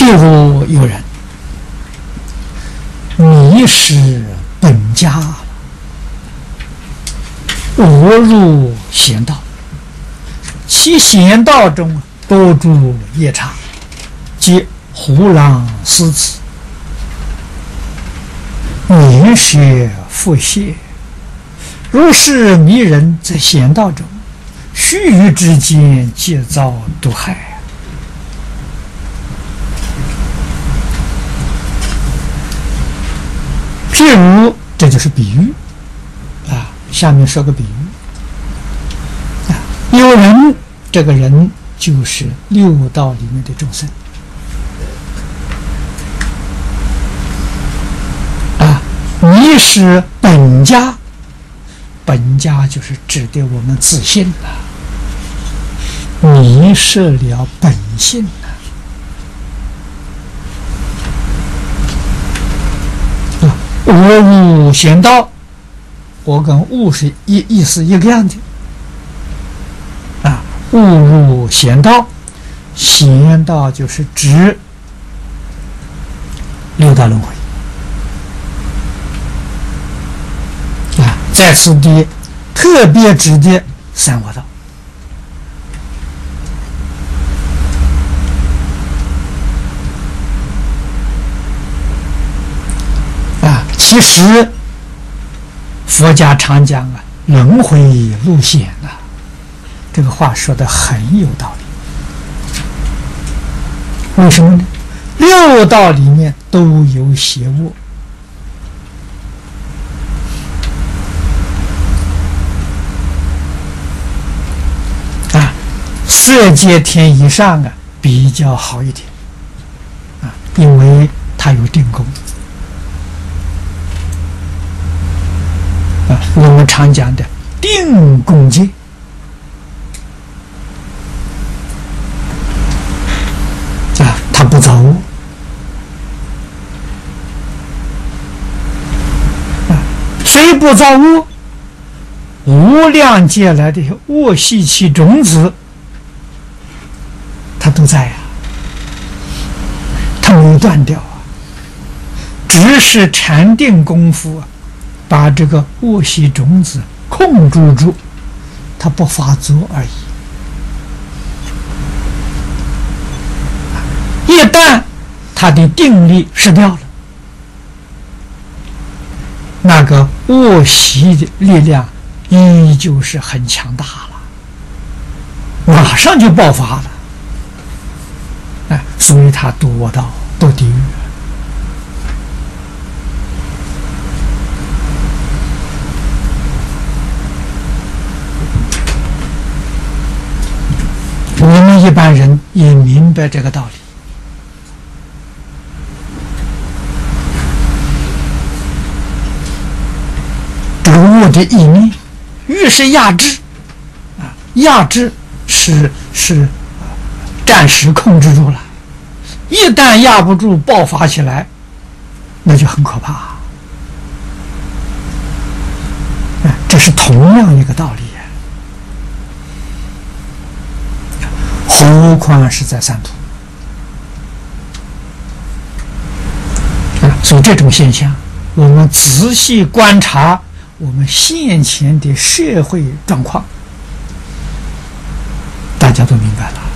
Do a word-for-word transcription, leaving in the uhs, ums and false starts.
如有人迷失本家，误入贤道，其贤道中多诸夜叉，即虎狼狮子，年学复谢。如是迷人在贤道中，须臾之间皆遭毒害。譬如，这就是比喻啊。下面说个比喻啊，有人，这个人就是六道里面的众生啊，迷失本家。本家就是指的我们自性了，迷失了本性了。我入贤道，我跟悟是一意思一个样的啊。误入贤道，贤道就是指六道轮回。在此地特别指的三恶道啊，其实佛家常讲啊，轮回路线啊，这个话说的很有道理。为什么呢？六道里面都有邪恶。色界天以上啊比较好一点啊，因为它有定功啊，我们常讲的定功界啊，它不造恶啊，虽不造恶，无量劫来的恶习气种子。它都在啊，它没有断掉啊，只是禅定功夫啊，把这个恶习种子控制住，它不发作而已。一旦它的定力失掉了，那个恶习的力量依旧是很强大了，马上就爆发了。哎，所以他堕到堕地狱。我们一般人也明白这个道理。这个恶的意念，越是压制啊，压制是是。暂时控制住了，一旦压不住爆发起来，那就很可怕。这是同样一个道理，何况是在三途。所以这种现象，我们仔细观察我们现前的社会状况，大家都明白了。